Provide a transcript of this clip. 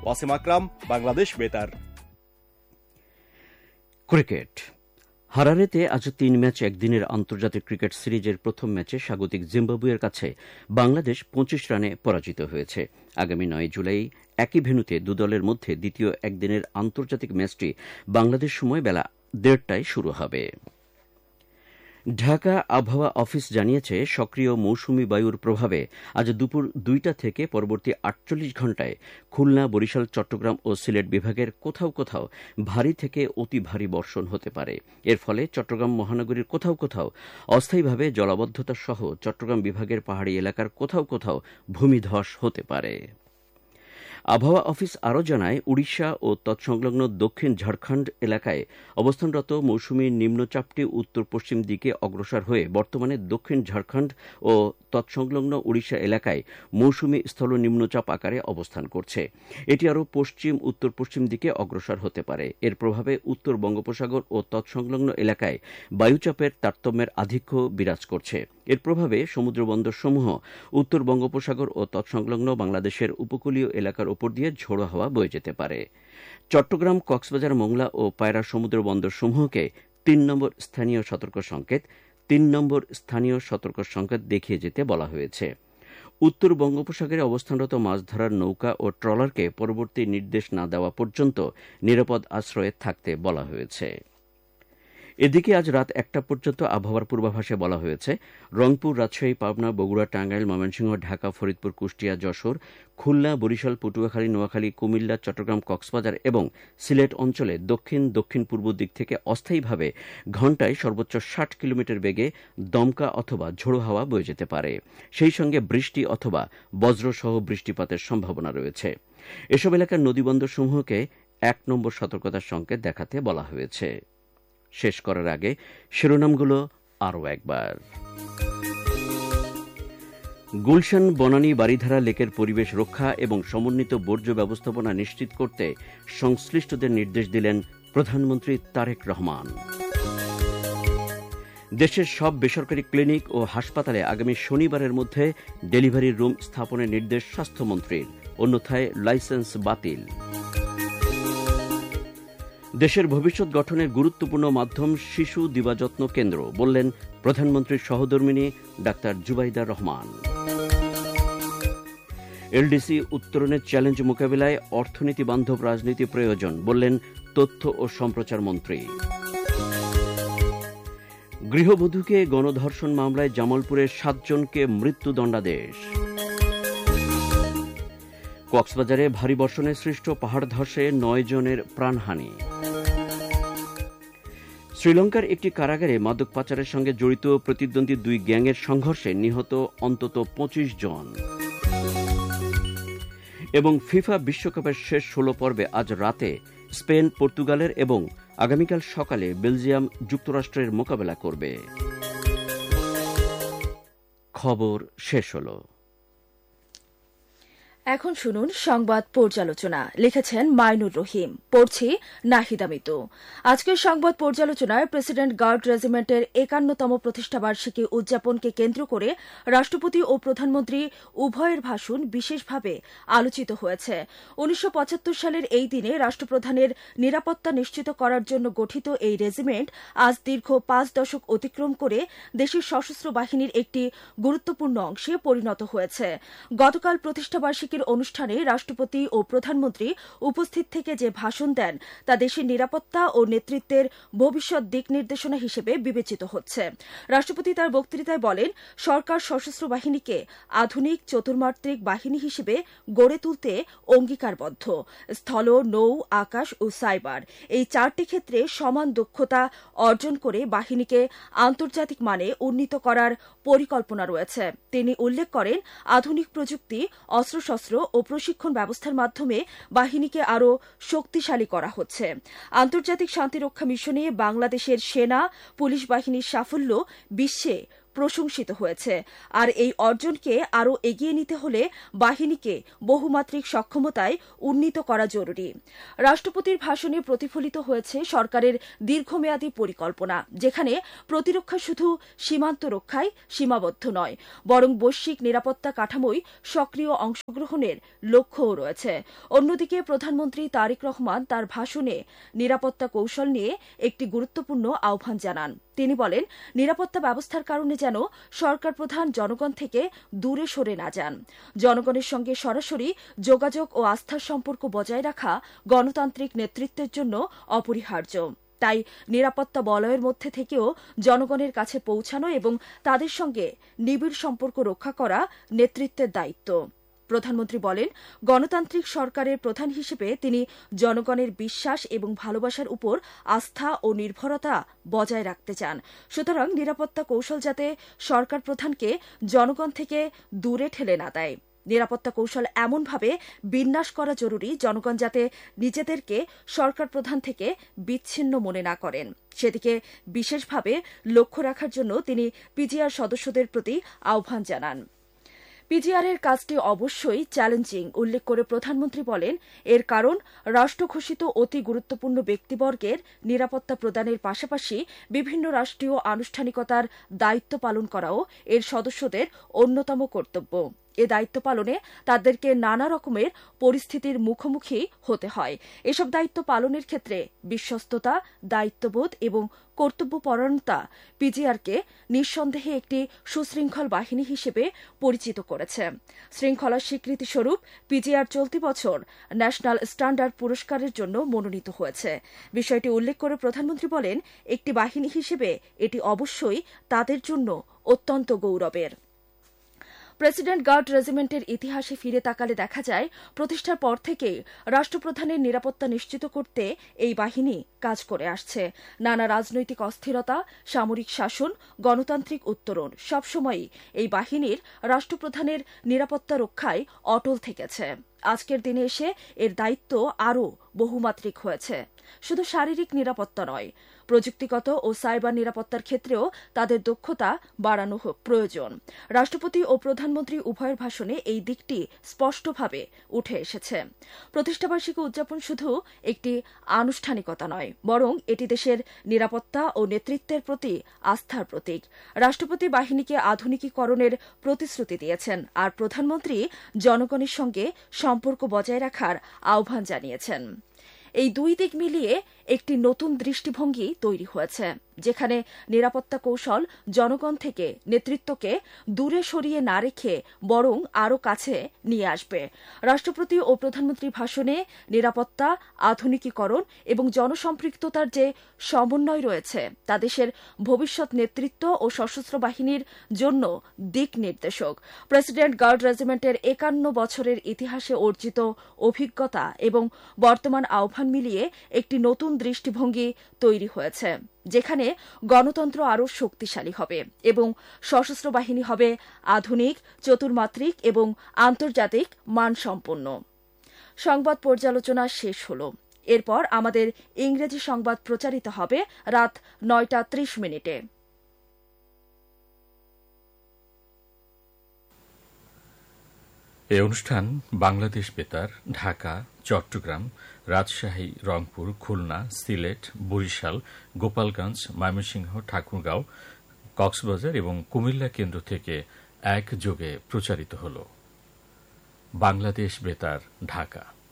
ওয়াসিম আকরাম, বাংলাদেশ বেতার। ক্রিকেট। হারারেতে আজ 3 ম্যাচ একদিনের আন্তর্জাতিক ক্রিকেট সিরিজের প্রথম ম্যাচে স্বাগতিক জিম্বাবুয়ের কাছে বাংলাদেশ 25 রানে পরাজিত হয়েছে। আগামী 9 জুলাই একই ভেন্যুতে দুদলের মধ্যে দ্বিতীয় একদিনের আন্তর্জাতিক ম্যাচটি বাংলাদেশ সময় বেলা 1:30টায় শুরু হবে। ঢাকা আবহাওয়া অফিস জানিয়েছে, সক্রিয় মৌসুমী বায়ুর প্রভাবে আজ দুপুর 2টা থেকে পরবর্তী 48 ঘণ্টায় খুলনা, বরিশাল, চট্টগ্রাম ও সিলেট বিভাগের কোথাও কোথাও ভারী থেকে অতি ভারী বর্ষণ হতে পারে। এর ফলে চট্টগ্রাম মহানগরীর কোথাও কোথাও অস্থায়ীভাবে জলাবদ্ধতা সহ চট্টগ্রাম বিভাগের পাহাড়ি এলাকার কোথাও কোথাও ভূমিধস হতে পারে। আবহাওয়া অফিস আরও জানায়, উড়িষ্যা ও তৎসংলগ্ন দক্ষিণ ঝাড়খণ্ড এলাকায় অবস্থানরত মৌসুমী নিম্নচাপটি উত্তর পশ্চিম দিকে অগ্রসর হয়ে বর্তমানে দক্ষিণ ঝাড়খণ্ড ও তৎসংলগ্ন উড়িষ্যা এলাকায় মৌসুমী স্থল নিম্নচাপ আকারে অবস্থান করছে। এটি আরও পশ্চিম উত্তর পশ্চিম দিকে অগ্রসর হতে পারে। এর প্রভাবে উত্তর বঙ্গোপসাগর ও তৎসংলগ্ন এলাকায় বায়ুচাপের তারতম্যের আধিক্য বিরাজ করছে। এর প্রভাবে সমুদ্রবন্দরসমূহ উত্তর বঙ্গোপসাগর ও তৎসংলগ্ন বাংলাদেশের উপকূলীয় এলাকার উপর দিয়ে ঝোড়ো হাওয়া বয়ে যেতে পারে। চট্টগ্রাম, কক্সবাজার, মোংলা ও পায়রা সমুদ্র বন্দরসমূহকে 3 নম্বর স্থানীয় সতর্ক সংকেত দেখিয়ে যেতে বলা হয়েছে। উত্তর বঙ্গোপসাগরে অবস্থানরত মাছ ধরার নৌকা ও ট্রলারকে পরবর্তী নির্দেশ না দেওয়া পর্যন্ত নিরাপদ আশ্রয়ে থাকতে বলা হয়েছে। এদিকে আজ রাত 1টা পর্যন্ত আবহাওয়ার পূর্বাভাসে বলা হয়েছে, রংপুর, রাজশাহী, পাবনা, বগুড়া, টাঙ্গাইল, ময়মনসিংহ, ঢাকা, ফরিদপুর, কুষ্টিয়া, যশোর, খুলনা, বরিশাল, পটুয়াখালী, নোয়াখালী, কুমিল্লা, চট্টগ্রাম, কক্সবাজার এবং সিলেট অঞ্চলে দক্ষিণ পূর্ব দিক থেকে অস্থায়ীভাবে ঘণ্টায় সর্বোচ্চ 60 কিলোমিটার বেগে দমকা অথবা ঝোড়ো হাওয়া বয়ে যেতে পারে। সেই সঙ্গে বৃষ্টি অথবা বজ্রসহ বৃষ্টিপাতের সম্ভাবনা রয়েছে। এসব এলাকার নদীবন্দরসমূহকে 1 নম্বর সতর্কতার সংকেত দেখাতে বলা হয়েছে। শেষ করার আগে শিরোনামগুলো আরও একবার। গুলশান বনানী বারিধারা লেকের পরিবেশ রক্ষা এবং সমন্বিত বর্জ্য ব্যবস্থাপনা নিশ্চিত করতে সংশ্লিষ্টদের নির্দেশ দিলেন প্রধানমন্ত্রী তারেক রহমান। দেশের সব বেসরকারি ক্লিনিক ও হাসপাতালে আগামী শনিবারের মধ্যে ডেলিভারি রুম স্থাপনের নির্দেশ স্বাস্থ্যমন্ত্রীর, অন্যথায় লাইসেন্স বাতিল। দেশের ভবিষ্যৎ গঠনের গুরুত্বপূর্ণ মাধ্যম শিশু দিবাযত্ন কেন্দ্র, বললেন প্রধানমন্ত্রীর সহধর্মিণী ডাক্তার জুবাইদা রহমান। এলডিসি উত্তরণের চ্যালেঞ্জ মোকাবিলায় অর্থনীতি বান্ধব রাজনীতি প্রয়োজন, বললেন তথ্য ও সম্প্রচার মন্ত্রী। গৃহবধূকে গণধর্ষণ মামলায় জামালপুরের 7 জনকে মৃত্যুদণ্ডাদেশ। কক্সবাজারে ভারী বর্ষণে সৃষ্ট পাহাড় ধসে 9 জনের প্রাণহানি। শ্রীলঙ্কার একটি কারাগারে মাদক পাচারের সঙ্গে জড়িত প্রতিদ্বন্দ্বী 2 গ্যাংয়ের সংঘর্ষে নিহত অন্তত 25 জন। এবং ফিফা বিশ্বকাপের শেষ 16 পর্বে আজ রাতে স্পেন পর্তুগালের এবং আগামীকাল সকালে বেলজিয়াম যুক্তরাষ্ট্রের মোকাবেলা করবে। খবর শেষ হল। এখন শুনুন সংবাদ পর্যালোচনা। লিখেছেন মাইনুর রহিম, পড়ছি নাহিদা মিতু। আজকের সংবাদ পর্যালোচনায় প্রেসিডেন্ট গার্ড রেজিমেন্টের 51তম প্রতিষ্ঠাবার্ষিকী উদযাপনকে কেন্দ্র করে রাষ্ট্রপতি ও প্রধানমন্ত্রী উভয়ের ভাষণ বিশেষভাবে আলোচিত হয়েছে। 1975 সালের এই দিনে রাষ্ট্রপ্রধানের নিরাপত্তা নিশ্চিত করার জন্য গঠিত এই রেজিমেন্ট আজ দীর্ঘ 5 দশক অতিক্রম করে দেশের সশস্ত্র বাহিনীর একটি গুরুত্বপূর্ণ অংশে পরিণত হয়েছে। গতকাল প্রতিষ্ঠাবার্ষিকী অনুষ্ঠানে রাষ্ট্রপতি ও প্রধানমন্ত্রী উপস্থিত থেকে যে ভাষণ দেন তা দেশের নিরাপত্তা ও নেতৃত্বের ভবিষ্যৎ দিক নির্দেশনা হিসেবে বিবেচিত হচ্ছে। রাষ্ট্রপতি তার বক্তৃতায় বলেন, সরকার সশস্ত্র বাহিনীকে আধুনিক চতুর্মাত্রিক বাহিনী হিসেবে গড়ে তুলতে অঙ্গীকারবদ্ধ। স্থল, নৌ, আকাশ ও সাইবার এই 4টি ক্ষেত্রে সমান দক্ষতা অর্জন করে বাহিনীকে আন্তর্জাতিক মানে উন্নীত করার পরিকল্পনা রয়েছে। তিনি উল্লেখ করেন, আধুনিক প্রযুক্তি, অস্ত্রশস্ত্র ও প্রশিক্ষণ ব্যবস্থার মাধ্যমে বাহিনীকে আরও শক্তিশালী করা হচ্ছে। আন্তর্জাতিক শান্তিরক্ষা মিশনে বাংলাদেশের সেনা পুলিশ বাহিনীর সাফল্য বিশ্বে প্রশংসিত হয়েছে। আর এই অর্জনকে আরও এগিয়ে নিতে হলে বাহিনীকে বহুমাত্রিক সক্ষমতায় উন্নীত করা জরুরি। রাষ্ট্রপতির ভাষণে প্রতিফলিত হয়েছে সরকারের দীর্ঘমেয়াদী পরিকল্পনা, যেখানে প্রতিরক্ষা শুধু সীমান্ত রক্ষায় সীমাবদ্ধ নয়, বরং বৈশ্বিক নিরাপত্তা কাঠামোয় সক্রিয় অংশগ্রহণের লক্ষ্যও রয়েছে। অন্যদিকে প্রধানমন্ত্রী তারেক রহমান তার ভাষণে নিরাপত্তা কৌশল নিয়ে একটি গুরুত্বপূর্ণ আহ্বান জানান। তিনি বলেন, নিরাপত্তা ব্যবস্থার কারণে যেন সরকার প্রধান জনগণ থেকে দূরে সরে না যান। জনগণের সঙ্গে সরাসরি যোগাযোগ ও আস্থার সম্পর্ক বজায় রাখা গণতান্ত্রিক নেতৃত্বের জন্য অপরিহার্য। তাই নিরাপত্তা বলয়ের মধ্যে থেকেও জনগণের কাছে পৌঁছানো এবং তাদের সঙ্গে নিবিড় সম্পর্ক রক্ষা করা নেতৃত্বের দায়িত্ব। প্রধানমন্ত্রী বলেন, গণতান্ত্রিক সরকারের প্রধান হিসেবে তিনি জনগণের বিশ্বাস এবং ভালোবাসার উপর আস্থা ও নির্ভরতা বজায় রাখতে চান। সুতরাং নিরাপত্তা কৌশল যাতে সরকার প্রধানকে জনগণ থেকে দূরে ঠেলে না দেয়। নিরাপত্তা কৌশল এমনভাবে বিন্যাস করা জরুরি, জনগণ যাতে নিজেদেরকে সরকার প্রধান থেকে বিচ্ছিন্ন মনে না করেন। সেদিকে বিশেষভাবে লক্ষ্য রাখার জন্য তিনি পিজিআর সদস্যদের প্রতি আহ্বান জানান। পিজিআরের কাজটি অবশ্যই চ্যালেঞ্জিং উল্লেখ করে প্রধানমন্ত্রী বলেন, এর কারণ রাষ্ট্র ঘোষিত অতি গুরুত্বপূর্ণ ব্যক্তিবর্গের নিরাপত্তা প্রদানের পাশাপাশি বিভিন্ন রাষ্ট্রীয় আনুষ্ঠানিকতার দায়িত্ব পালন করাও এর সদস্যদের অন্যতম কর্তব্য। এ দায়িত্ব পালনে তাদেরকে নানা রকমের পরিস্থিতির মুখোমুখি হতে হয়। এসব দায়িত্ব পালনের ক্ষেত্রে বিশ্বস্ততা, দায়িত্ববোধ এবং কর্তব্যপরায়ণতা পিজিআরকে নিঃসন্দেহে একটি সুশৃঙ্খল বাহিনী হিসেবে পরিচিত করেছে। শৃঙ্খলার স্বীকৃতিস্বরূপ পিজিআর চলতি বছর ন্যাশনাল স্ট্যান্ডার্ড পুরস্কারের জন্য মনোনীত হয়েছে। বিষয়টি উল্লেখ করে প্রধানমন্ত্রী বলেন, একটি বাহিনী হিসেবে এটি অবশ্যই তাদের জন্য অত্যন্ত গৌরবের। প্রেসিডেন্ট গার্ড রেজিমেন্টের ইতিহাসে ফিরে তাকালে দেখা যায়, প্রতিষ্ঠার পর থেকেই রাষ্ট্রপ্রধানের নিরাপত্তা নিশ্চিত করতে এই বাহিনী কাজ করে আসছে। নানা রাজনৈতিক অস্থিরতা, সামরিক শাসন, গণতান্ত্রিক উত্তরণ সবসময়ই এই বাহিনীর রাষ্ট্রপ্রধানের নিরাপত্তা রক্ষায় অটল থেকেছে। আজকের দিনে এসে এর দায়িত্ব আরও বহুমাত্রিক হয়েছে। শুধু শারীরিক নিরাপত্তা নয়, প্রযুক্তিগত ও সাইবার নিরাপত্তার ক্ষেত্রেও তাদের দক্ষতা বাড়ানো প্রয়োজন। রাষ্ট্রপতি ও প্রধানমন্ত্রী উভয়ের ভাষণে এই দিকটি স্পষ্টভাবে উঠে এসেছে। প্রতিষ্ঠাবার্ষিকী উদযাপন শুধু একটি আনুষ্ঠানিকতা নয়, বরং এটি দেশের নিরাপত্তা ও নেতৃত্বের প্রতি আস্থার প্রতীক। রাষ্ট্রপতি বাহিনীকে আধুনিকীকরণের প্রতিশ্রুতি দিয়েছেন, আর প্রধানমন্ত্রী জনগণের সঙ্গে সম্পর্ক বজায় রাখার আহ্বান জানিয়েছেন। এই দুই দিক মিলিয়ে একটি নতুন দৃষ্টিভঙ্গি তৈরি হয়েছে, যেখানে নিরাপত্তা কৌশল জনগণ থেকে নেতৃত্বকে দূরে সরিয়ে না রেখে বরং আরও কাছে নিয়ে আসবে। রাষ্ট্রপতি ও প্রধানমন্ত্রী ভাষণে নিরাপত্তা, আধুনিকীকরণ এবং জনসম্পৃক্ততার যে সমন্বয় রয়েছে তা দেশের ভবিষ্যৎ নেতৃত্ব ও সশস্ত্র বাহিনীর জন্য দিক নির্দেশক। প্রেসিডেন্ট গার্ড রেজিমেন্টের 51 বছরের ইতিহাসে অর্জিত অভিজ্ঞতা এবং বর্তমান আহ্বান মিলিয়ে একটি নতুন দৃষ্টিভঙ্গি তৈরি হয়েছে, যেখানে গণতন্ত্র আরও শক্তিশালী হবে এবং সশস্ত্র বাহিনী হবে আধুনিক, চতুর্মাত্রিক এবং আন্তর্জাতিক মানসম্পন্ন। সংবাদ পর্যালোচনা শেষ হল। এরপর আমাদের ইংরেজি সংবাদ প্রচারিত হবে রাত 9:30। এই অনুষ্ঠান বাংলাদেশ বেতার, ঢাকা, চট্টগ্রাম, রাজশাহী, রংপুর, খুলনা, সিলেট, বরিশাল, গোপালগঞ্জ, ময়মনসিংহ, ঠাকুরগাঁও, কক্সবাজার এবং কুমিল্লা কেন্দ্র থেকে একযোগে প্রচারিত হল। বাংলাদেশ বেতার, ঢাকা।